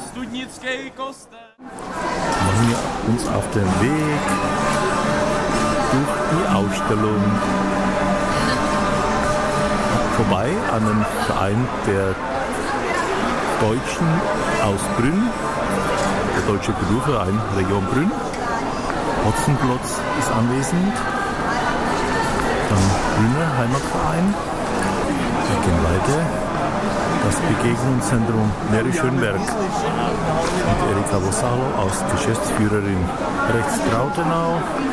Machen wir uns auf den Weg durch die Ausstellung vorbei an den Verein der Deutschen aus Brünn, der Deutsche Kulturverein Region Brünn. Hotzenplotz ist anwesend, dann Brünner Heimatverein. Wir gehen weiter. Das Begegnungszentrum Mary Schönberg mit Erika Vossalo als Geschäftsführerin. Rechts Trautenau.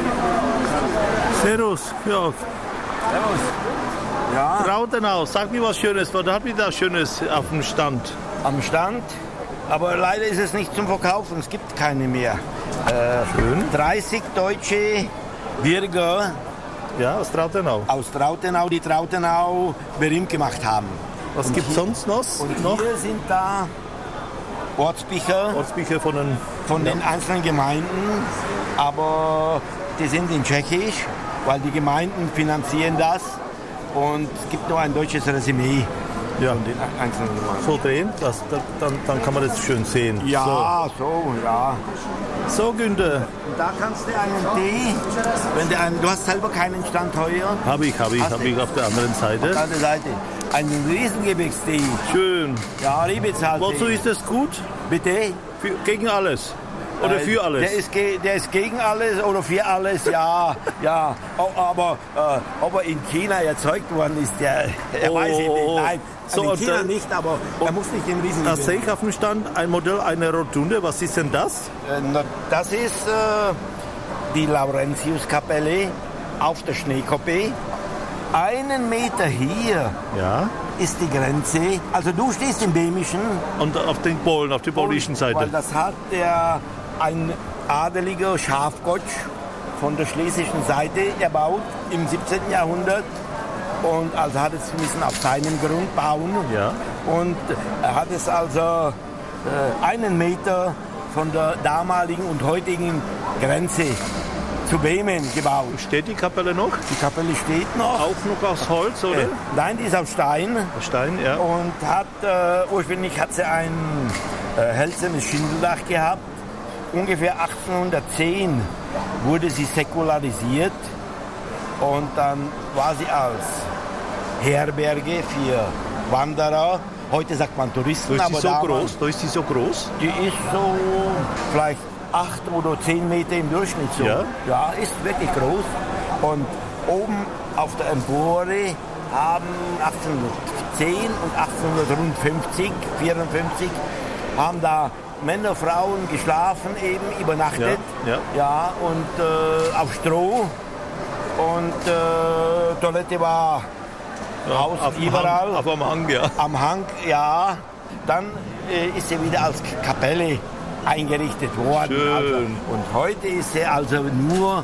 Servus, Jörg. Servus. Ja. Trautenau, sag mir was Schönes. Was habt ihr da Schönes auf dem Stand? Am Stand, aber leider ist es nicht zum Verkaufen. Es gibt keine mehr. Schön. 30 deutsche Bürger Ja, aus Trautenau. aus Trautenau, die Trautenau berühmt gemacht haben. Was gibt es sonst noch? Und hier sind da Ortsbücher Ortsbücher von den einzelnen Gemeinden, aber die sind in Tschechisch, weil die Gemeinden finanzieren das. Und es gibt nur ein deutsches Resümee Ja. von den einzelnen Gemeinden. So drehen, dann kann man das schön sehen. Ja, ja. So Günther. Und da kannst du einen Tee, du hast selber keinen Stand heuer. Habe ich auf der anderen Seite. Auf der anderen Seite. Einen Riesengebäckstee. Schön. Ja, Riebezahl. Wozu ist das gut? Bitte? Gegen alles? Oder für alles? Der ist gegen alles oder für alles, ja. Ja. Aber ob er in China erzeugt worden ist, er weiß ich nicht. Nein, So, in China nicht, aber er muss nicht im Riesen. Da sehe ich auf dem Stand ein Modell einer Rotunde. Was ist denn das? Das ist die Laurentiuskapelle auf der Schneekoppe. 1 Meter hier Ja. ist die Grenze. Also du stehst im Böhmischen. Und auf den Polen, auf der polnischen Weil Seite. das hat ein adeliger Schafgotsch von der schlesischen Seite erbaut im 17. Jahrhundert. Und also hat es müssen auf seinem Grund bauen. Ja. Und er hat es also 1 Meter von der damaligen und heutigen Grenze zu Böhmen gebaut. Steht die Kapelle noch? Die Kapelle steht noch. Auch noch aus Holz, oder? Nein, die ist aus Stein. Stein, ja. Und ursprünglich hat sie ein hölzernes Schindeldach gehabt. Ungefähr 1810 wurde sie säkularisiert und dann war sie als Herberge für Wanderer. Heute sagt man Touristen. Da ist aber die so damals, groß? Da ist die so groß? Die ist so vielleicht 8 oder 10 Meter im Durchschnitt so. Ja? Ja, ist wirklich groß. Und oben auf der Empore haben 1810 und 1854 haben da Männer, Frauen geschlafen, eben übernachtet. Ja, und auf Stroh. Und Toilette war überall. Auf am Hang, ja. Am Hang, ja. Dann ist sie wieder als Kapelle eingerichtet worden. Schön. Also, und heute ist sie also nur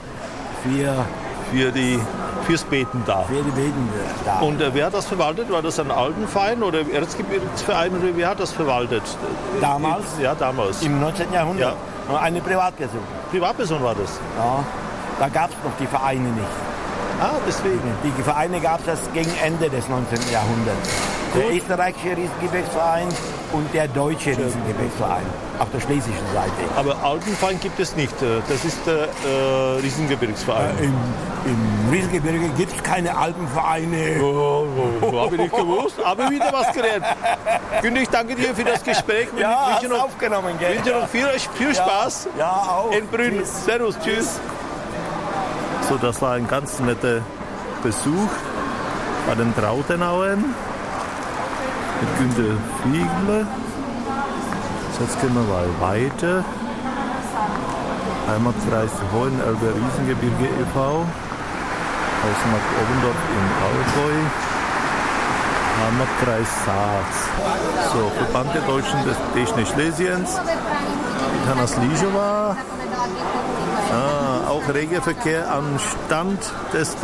fürs Beten da. für die Betenden da. Und wer hat das verwaltet? War das ein Alpenverein oder Erzgebirgsverein oder wer hat das verwaltet? Damals? Ja, damals. Im 19. Jahrhundert. Eine Privatperson. Privatperson war das? Ja. Da gab es noch die Vereine nicht. Ah, deswegen. Die Vereine gab es erst gegen Ende des 19. Jahrhunderts. Der österreichische Riesengebirgsverein und der deutsche Riesengebirgsverein auf der schlesischen Seite. Aber Alpenverein gibt es nicht. Das ist der Riesengebirgsverein. Im Riesengebirge gibt es keine Alpenvereine. Habe ich nicht gewusst. Aber wieder was gelernt. Günther, ich danke dir für das Gespräch. Ja, Ich hast wünsche noch, aufgenommen, gell? wünsche noch viel Spaß Ja, auch. in Brünn. Tschüss. Servus, tschüss. So, das war ein ganz netter Besuch bei den Trautenauern mit Günther Fiegler. Jetzt gehen wir mal weiter. Heimatkreis Hohenelber Riesengebirge e.V. Hausmarkt Oberndorf im Allgäu. Heimatkreis Saaz. So, Verband der Deutschen des Technik Schlesiens. Hannas Lijowa. Auch reger Verkehr am Stand des